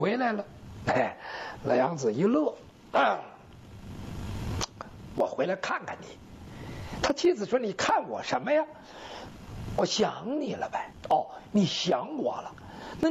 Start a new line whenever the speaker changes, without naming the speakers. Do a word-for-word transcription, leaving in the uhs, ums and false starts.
回来了。哎，老样子一乐，啊，我回来看看你。他妻子说：“你看我什么呀？我想你了呗。”哦，你想我了。